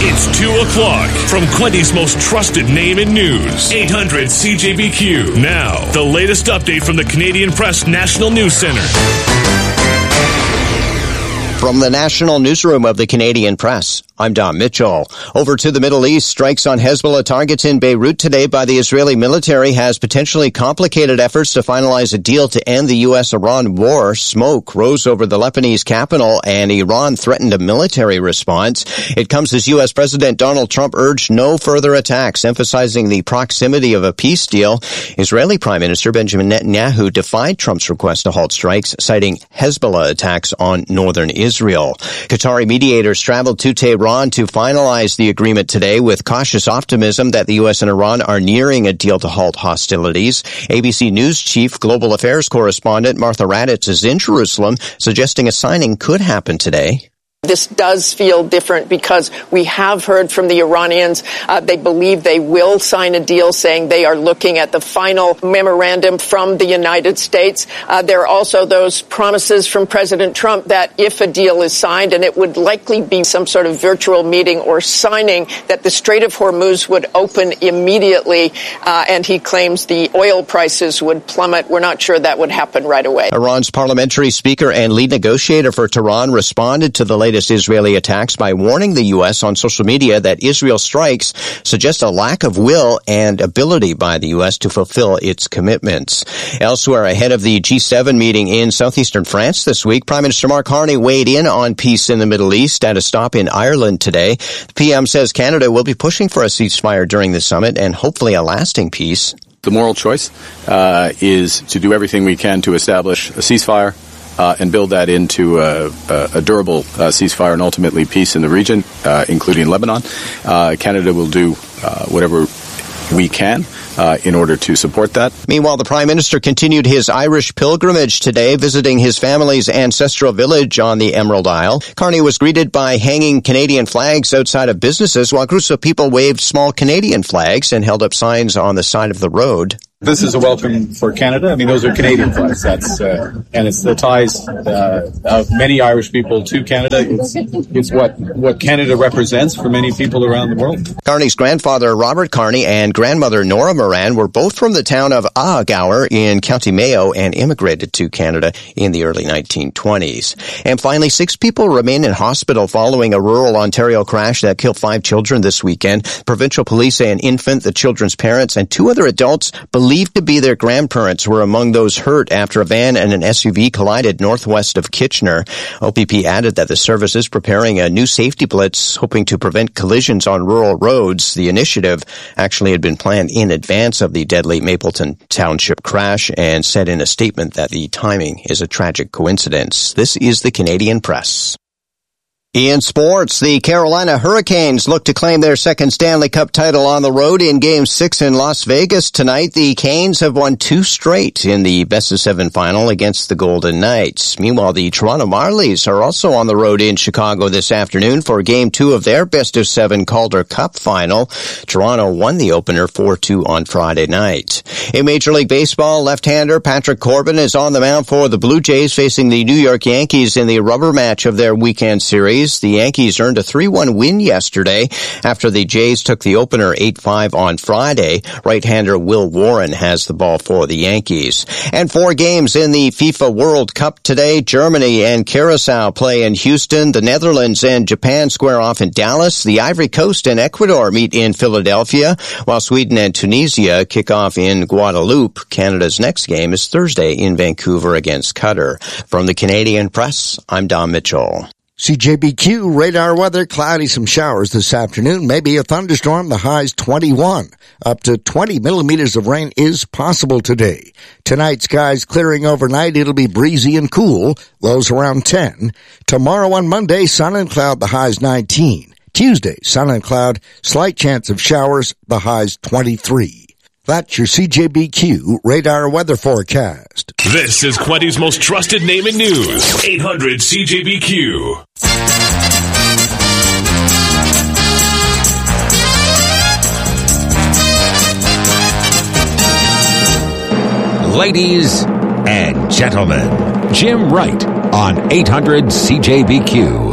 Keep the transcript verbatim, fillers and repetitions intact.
It's two o'clock from Quinty's most trusted name in news. eight hundred C J B Q. Now, the latest update from the Canadian Press National News Center. From the National Newsroom of the Canadian Press, I'm Don Mitchell. Over to the Middle East, strikes on Hezbollah targets in Beirut today by the Israeli military has potentially complicated efforts to finalize a deal to end the U S Iran war. Smoke rose over the Lebanese capital, and Iran threatened a military response. It comes as U S President Donald Trump urged no further attacks, emphasizing the proximity of a peace deal. Israeli Prime Minister Benjamin Netanyahu defied Trump's request to halt strikes, citing Hezbollah attacks on northern Israel. Israel. Qatari mediators traveled to Tehran to finalize the agreement today with cautious optimism that the U S and Iran are nearing a deal to halt hostilities. A B C News chief global affairs correspondent Martha Raddatz is in Jerusalem, suggesting a signing could happen today. This does feel different because we have heard from the Iranians. Uh, they believe they will sign a deal, saying they are looking at the final memorandum from the United States. Uh, there are also those promises from President Trump that if a deal is signed, and it would likely be some sort of virtual meeting or signing, that the Strait of Hormuz would open immediately. Uh, and he claims the oil prices would plummet. We're not sure that would happen right away. Iran's parliamentary speaker and lead negotiator for Tehran responded to the latest Israeli attacks by warning the U S on social media that Israel's strikes suggest a lack of will and ability by the U S to fulfill its commitments. Elsewhere, ahead of the G seven meeting in southeastern France this week, Prime Minister Mark Carney weighed in on peace in the Middle East at a stop in Ireland today. The P M says Canada will be pushing for a ceasefire during the summit and hopefully a lasting peace. The moral choice uh, is to do everything we can to establish a ceasefire Uh, and build that into a, a, a durable uh, ceasefire and ultimately peace in the region, uh, including Lebanon. Uh, Canada will do uh, whatever we can uh, in order to support that. Meanwhile, the Prime Minister continued his Irish pilgrimage today, visiting his family's ancestral village on the Emerald Isle. Carney was greeted by hanging Canadian flags outside of businesses, while groups of people waved small Canadian flags and held up signs on the side of the road. This is a welcome for Canada. I mean, those are Canadian flags. That's uh, and it's the ties uh, of many Irish people to Canada. It's it's what what Canada represents for many people around the world. Carney's grandfather Robert Carney and grandmother Nora Moran were both from the town of Ahagower in County Mayo and immigrated to Canada in the early nineteen twenties. And finally, six people remain in hospital following a rural Ontario crash that killed five children this weekend. Provincial police say an infant, the children's parents, and two other adults believe Believed to be their grandparents were among those hurt after a van and an S U V collided northwest of Kitchener. O P P added that the service is preparing a new safety blitz, hoping to prevent collisions on rural roads. The initiative actually had been planned in advance of the deadly Mapleton Township crash and said in a statement that the timing is a tragic coincidence. This is the Canadian Press. In sports, the Carolina Hurricanes look to claim their second Stanley Cup title on the road in Game six in Las Vegas tonight. The Canes have won two straight in the best-of-seven final against the Golden Knights. Meanwhile, the Toronto Marlies are also on the road in Chicago this afternoon for Game two of their best-of-seven Calder Cup final. Toronto won the opener four two on Friday night. In Major League Baseball, left-hander Patrick Corbin is on the mound for the Blue Jays, facing the New York Yankees in the rubber match of their weekend series. The Yankees earned a three one win yesterday after the Jays took the opener eight five on Friday. Right-hander Will Warren has the ball for the Yankees. And four games in the FIFA World Cup today. Germany and Curacao play in Houston. The Netherlands and Japan square off in Dallas. The Ivory Coast and Ecuador meet in Philadelphia, while Sweden and Tunisia kick off in Guadeloupe. Canada's next game is Thursday in Vancouver against Qatar. From the Canadian Press, I'm Don Mitchell. C J B Q radar weather, cloudy, some showers this afternoon, maybe a thunderstorm, the high's twenty-one. Up to twenty millimeters of rain is possible today. Tonight, skies clearing overnight, it'll be breezy and cool, lows around ten. Tomorrow on Monday, sun and cloud, the high's nineteen. Tuesday, sun and cloud, slight chance of showers, the high's twenty-three. That's your C J B Q radar weather forecast. This is Quinty's most trusted name in news. eight hundred C J B Q. Ladies and gentlemen, Jim Wright on eight hundred C J B Q.